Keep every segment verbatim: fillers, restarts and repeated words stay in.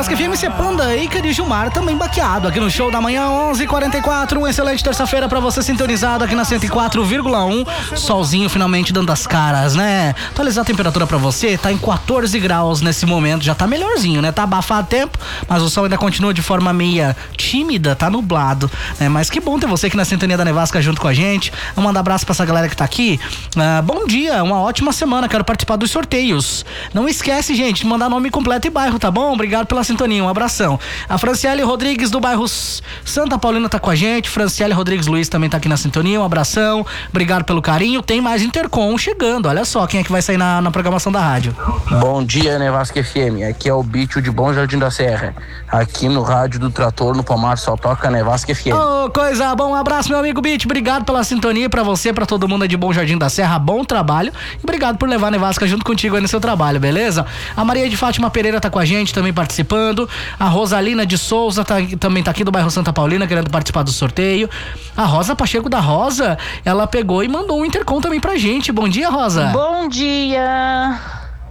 Nevasca F M, Cepanda, Iker e Gilmar também baqueado aqui no Show da Manhã, onze e quarenta e quatro. Um excelente terça-feira pra você sintonizado aqui na cento e quatro vírgula um. Solzinho finalmente dando as caras, né? Atualizar a temperatura pra você, tá em quatorze graus nesse momento, já tá melhorzinho, né? Tá abafado o tempo, mas o sol ainda continua de forma meia tímida, tá nublado, né? Mas que bom ter você aqui na sintonia da Nevasca junto com a gente. Vamos mandar abraço pra essa galera que tá aqui. Uh, bom dia, uma ótima semana, quero participar dos sorteios. Não esquece, gente, de mandar nome completo e bairro, tá bom? Obrigado pela sintonia, um abração. A Franciele Rodrigues do bairro Santa Paulina tá com a gente. Franciele Rodrigues Luiz também tá aqui na sintonia, um abração. Obrigado pelo carinho. Tem mais Intercom chegando, olha só quem é que vai sair na, na programação da rádio. Bom dia, Nevasca F M, aqui é o Bicho de Bom Jardim da Serra. Aqui no rádio do Trator, no Palmar, só toca Nevasca F M. Ô, oh, coisa bom, um abraço, meu amigo Bicho. Obrigado pela sintonia, pra você, pra todo mundo aí de Bom Jardim da Serra, bom trabalho. E obrigado por levar a Nevasca junto contigo aí no seu trabalho, beleza? A Maria de Fátima Pereira tá com a gente também participando. A Rosalina de Souza tá, também tá aqui do bairro Santa Paulina querendo participar do sorteio. A Rosa Pacheco da Rosa, ela pegou e mandou um intercom também pra gente. Bom dia, Rosa. Bom dia.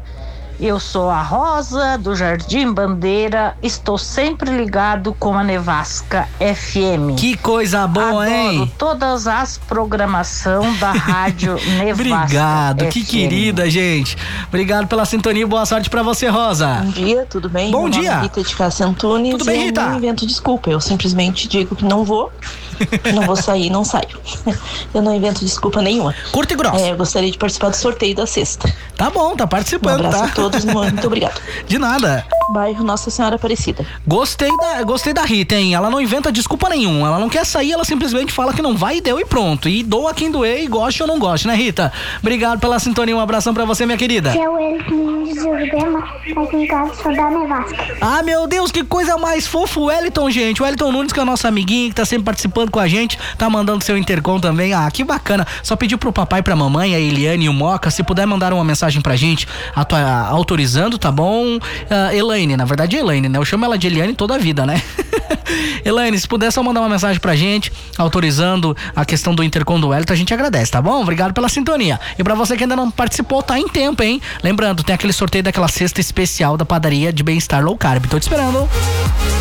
Eu sou a Rosa do Jardim Bandeira, estou sempre ligado com a Nevasca F M. Que coisa boa, Adoro hein? Adoro todas as programação da rádio Nevasca. Obrigado, F M. Que querida, gente. Obrigado pela sintonia e boa sorte pra você, Rosa. Bom dia, tudo bem? Bom Meu dia. nome é Rita de Cássia Antunes. Tudo bem, Rita? Eu não invento desculpa, eu simplesmente digo que não vou, não vou sair, não saio. Eu não invento desculpa nenhuma. Curta e grossa. É, eu gostaria de participar do sorteio da sexta. Tá bom, tá Um participando, abraço tá? a todos, muito obrigado. De nada. Bairro Nossa Senhora Aparecida. Gostei da, gostei da Rita, hein? Ela não inventa desculpa nenhuma. Ela não quer sair, ela simplesmente fala que não vai e deu e pronto. E doa quem doer e goste ou não goste, né, Rita? Obrigado pela sintonia, um abração pra você, minha querida. Que é o Elton de Jurema, aqui em casa, sou da Nevasca. Ah, meu Deus, que coisa mais fofa, o Wellington, gente. O Wellington Nunes, que é o nosso amiguinho, que tá sempre participando com a gente, tá mandando seu intercom também. Ah, que bacana. Só pediu pro papai e pra mamãe, a Eliane e o Moca, se puder mandar uma mensagem pra gente, atua, autorizando, tá bom? Uh, Elaine, na verdade é Elaine, né? Eu chamo ela de Eliane toda a vida, né? Elaine, se puder só mandar uma mensagem pra gente, autorizando a questão do intercom do Wellington, a gente agradece, tá bom? Obrigado pela sintonia. E pra você que ainda não participou, tá em tempo, hein? Lembrando, tem aquele sorteio daquela cesta especial da padaria de bem-estar low carb. Tô te esperando.